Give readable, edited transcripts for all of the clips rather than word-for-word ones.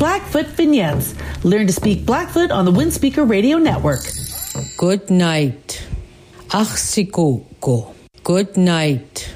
Blackfoot Vignettes. Learn to speak Blackfoot on the Windspeaker Radio Network. Good night. Achsikoko. Good night.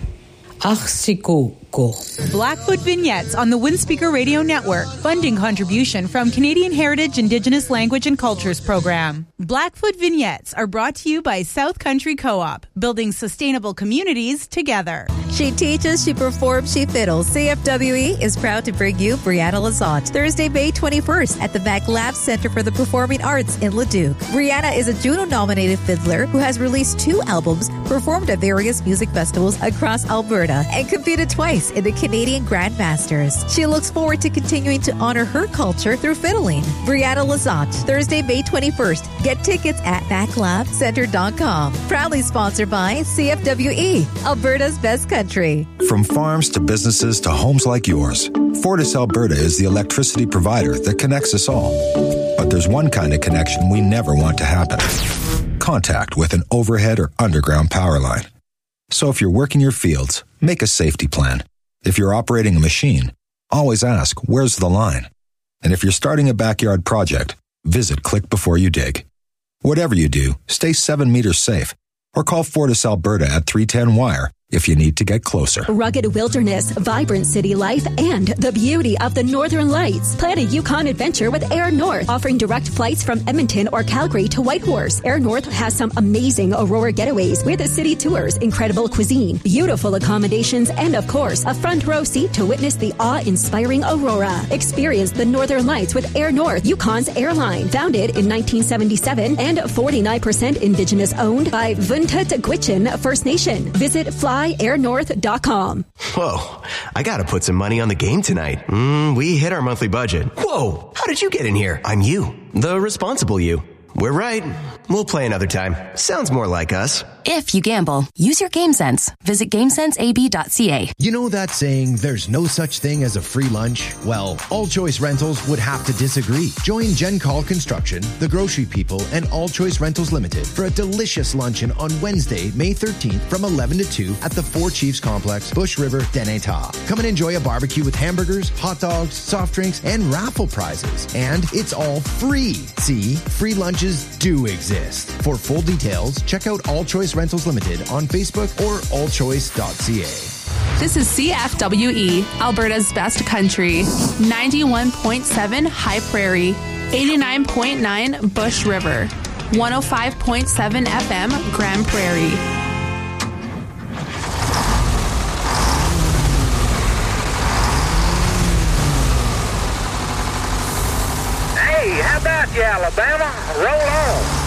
Achsikoko. Blackfoot Vignettes on the Windspeaker Radio Network. Funding contribution from Canadian Heritage Indigenous Language and Cultures Program. Blackfoot Vignettes are brought to you by South Country Co-op, building sustainable communities together. She teaches, she performs, she fiddles. CFWE is proud to bring you Brianna Lazat Thursday, May 21st at the Mac Lab Center for the Performing Arts in Leduc. Brianna is a Juno-nominated fiddler who has released 2 albums, performed at various music festivals across Alberta, and competed twice in the Canadian Grandmasters. She looks forward to continuing to honor her culture through fiddling. Brianna Lazat, Thursday, May 21st. Get tickets at maclabcenter.com. Proudly sponsored by CFWE, Alberta's best country. From farms to businesses to homes like yours, Fortis Alberta is the electricity provider that connects us all. But there's one kind of connection we never want to happen. Contact with an overhead or underground power line. So if you're working your fields, make a safety plan. If you're operating a machine, always ask, where's the line? And if you're starting a backyard project, visit Click Before You Dig. Whatever you do, stay 7 meters safe or call Fortis Alberta at 310-WIRE if you need to get closer. Rugged wilderness, vibrant city life, and the beauty of the Northern Lights. Plan a Yukon adventure with Air North, offering direct flights from Edmonton or Calgary to Whitehorse. Air North has some amazing Aurora getaways with city tours, incredible cuisine, beautiful accommodations, and of course, a front row seat to witness the awe-inspiring Aurora. Experience the Northern Lights with Air North, Yukon's airline. Founded in 1977 and 49% Indigenous owned by Vuntut Gwitchin First Nation. Visit flyairnorth.com. Whoa, I gotta put some money on the game tonight. We hit our monthly budget. Whoa, how did you get in here? I'm you, the responsible you. We're right. We'll play another time. Sounds more like us. If you gamble, use your game sense. Visit GameSenseAB.ca. You know that saying, there's no such thing as a free lunch? Well, All Choice Rentals would have to disagree. Join Jen Call Construction, The Grocery People, and All Choice Rentals Limited for a delicious luncheon on Wednesday, May 13th from 11 to 2 at the Four Chiefs Complex, Bush River, Deneta. Come and enjoy a barbecue with hamburgers, hot dogs, soft drinks, and raffle prizes. And it's all free. See, free lunches do exist. For full details, check out All Choice Rentals Limited on Facebook or allchoice.ca. This is CFWE, Alberta's best country. 91.7 High Prairie, 89.9 Bush River, 105.7 FM Grand Prairie. Hey, how about you, Alabama? Roll on.